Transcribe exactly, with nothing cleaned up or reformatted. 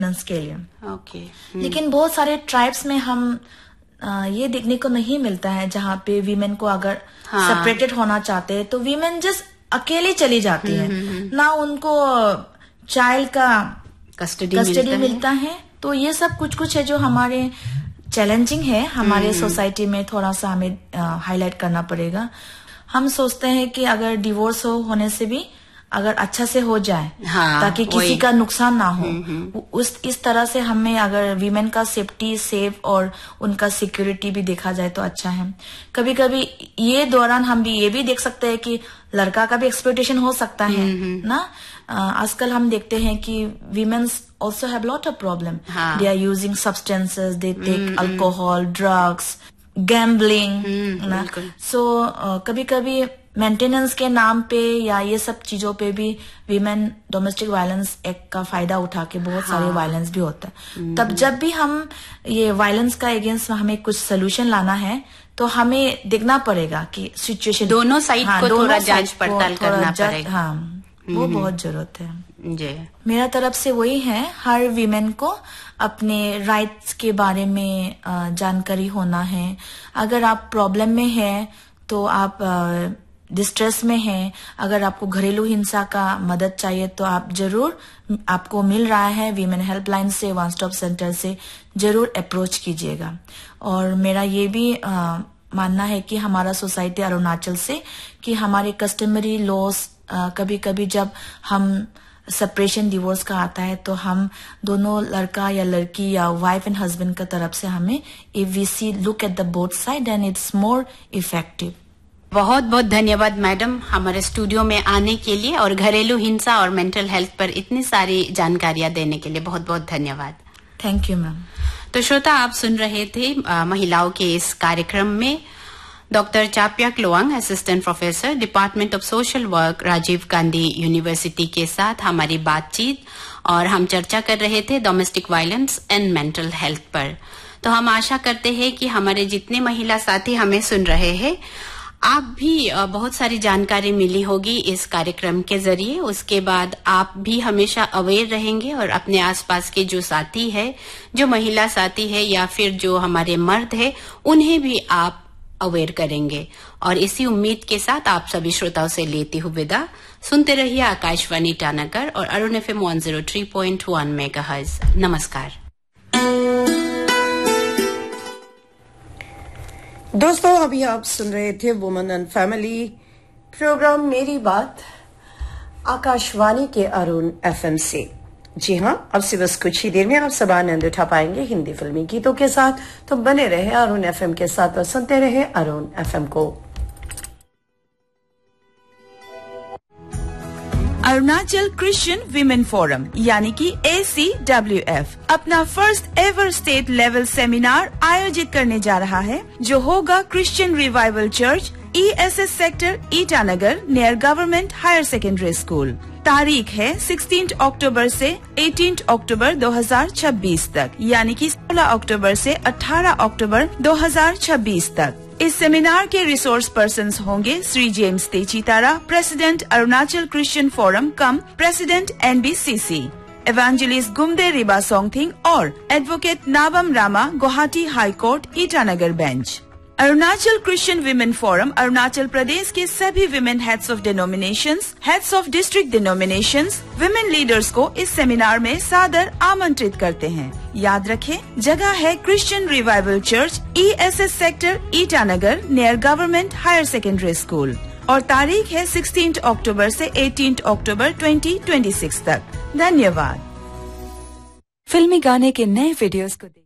के लिए। ओके। लेकिन बहुत सारे ट्राइब्स में हम आ, ये देखने को नहीं मिलता है जहाँ पे वीमेन को अगर सेपरेटेड होना चाहते हैं तो वीमेन जस्ट अकेले चली जाती है, ना उनको चाइल्ड का कस्टडी कस्टडी मिलता है। तो ये सब कुछ कुछ है जो हमारे चैलेंजिंग है, हमारे सोसाइटी में थोड़ा सा हमें हाईलाइट करना पड़ेगा। हम सोचते हैं कि अगर डिवोर्स हो होने से भी अगर अच्छा से हो जाए, हाँ, ताकि किसी का नुकसान ना हो, उस इस तरह से हमें अगर वीमेन का सेफ्टी सेफ और उनका सिक्योरिटी भी देखा जाए तो अच्छा है। कभी कभी ये दौरान हम भी ये भी देख सकते हैं कि लड़का का भी एक्सप्लॉयटेशन हो सकता है ना। आजकल हम देखते हैं कि women's also have lot of problem. हाँ. They are using substances, they take mm-hmm. alcohol, drugs, gambling. ना so uh, कभी कभी मेंटेनेंस के नाम पे या ये सब चीजों पे भी वीमेन डोमेस्टिक वायलेंस एक्ट का फायदा उठा के बहुत हाँ. सारे वायलेंस भी होता है। mm-hmm. तब जब भी हम ये वायलेंस का अगेंस्ट हमें कुछ सोल्यूशन लाना है तो हमें देखना पड़ेगा कि सिचुएशन दोनों साइड हाँ, को थोड़ा जांच पड़ताल करना पड़ेगा। हाँ, वो बहुत जरूरत है जी। मेरा तरफ से वही है, हर वीमेन को अपने राइट्स के बारे में जानकारी होना है। अगर आप प्रॉब्लम में है तो आप डिस्ट्रेस में हैं, अगर आपको घरेलू हिंसा का मदद चाहिए तो आप जरूर, आपको मिल रहा है वीमेन हेल्पलाइन से, वन स्टॉप सेंटर से, जरूर अप्रोच कीजिएगा। और मेरा ये भी आ, मानना है कि हमारा सोसाइटी अरुणाचल से कि हमारे कस्टमरी लॉस कभी कभी जब हम सेपरेशन डिवोर्स का आता है तो हम दोनों लड़का या लड़की या वाइफ एंड हस्बैंड का तरफ से हमें if we see look at the both side and it's more effective. बहुत बहुत धन्यवाद मैडम हमारे स्टूडियो में आने के लिए और घरेलू हिंसा और मेंटल हेल्थ पर इतनी सारी जानकारियां देने के लिए बहुत बहुत धन्यवाद। Thank you ma'am. तो श्रोता, आप सुन रहे थे आ, महिलाओं के इस कार्यक्रम में doctor चाप्याक Lowang, assistant professor, department of social work, Rajiv Gandhi university के साथ हमारी बातचीत, और हम चर्चा कर रहे थे domestic violence and mental health पर। तो हम आशा करते हैं कि हमारे जितने महिला साथी हमें सुन रहे हैं, आप भी बहुत सारी जानकारी मिली होगी इस कार्यक्रम के जरिए। उसके बाद आप भी हमेशा अवेयर रहेंगे और अपने आसपास के जो साथी है, जो महिला साथी है या फिर जो हमारे मर्द है, उन्हें भी आप अवेयर करेंगे। और इसी उम्मीद के साथ आप सभी श्रोताओं से लेती हूँ विदा। सुनते रहिए आकाशवाणी ईटानगर और Arun F M one zero three point one megahertz. नमस्कार दोस्तों, अभी आप सुन रहे थे वुमेन एंड फैमिली प्रोग्राम मेरी बात आकाशवाणी के अरुण एफ एम से। जी हाँ, अब से बस कुछ ही देर में आप सब आनंद उठा पाएंगे हिंदी फिल्मी गीतों के साथ। तो बने रहे अरुण एफएम के साथ और सुनते रहे अरुण एफएम को। अरुणाचल क्रिश्चियन विमेन फोरम यानी कि ए सी डब्ल्यू एफ अपना first ever state level seminar आयोजित करने जा रहा है, जो होगा Christian revival church E S S sector Itanagar near government higher secondary school. तारीख है सोलह अक्टूबर से अठारह अक्टूबर दो हज़ार छब्बीस तक, यानी कि सोलह अक्टूबर से अठारह अक्टूबर दो हज़ार छब्बीस तक। इस सेमिनार के रिसोर्स पर्सन्स होंगे Shri James तेचीतारा, president Arunachal Christian forum कम प्रेसिडेंट एन बी सी सी, एवेंजलिस्ट गुमदे रिबा सोंगथिंग और advocate Nabam Rama, Guwahati high court Itanagar bench. Arunachal Christian women forum Arunachal Pradesh के सभी women heads of denominations, heads of district denominations, women leaders को इस सेमिनार में सादर आमंत्रित करते हैं। याद रखें, जगह है Christian revival church E S S sector Itanagar near government higher secondary school, और तारीख है सोलह अक्टूबर से अठारह अक्टूबर दो हज़ार छब्बीस तक। धन्यवाद। फिल्मी गाने के नए वीडियोस को